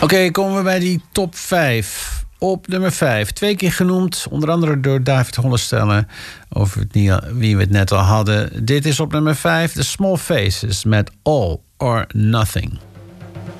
Oké, komen we bij die top 5. Op nummer 5, 2 keer genoemd, onder andere door David Hollestelle, over wie we het net al hadden. Dit is op nummer 5, The Small Faces met All or Nothing.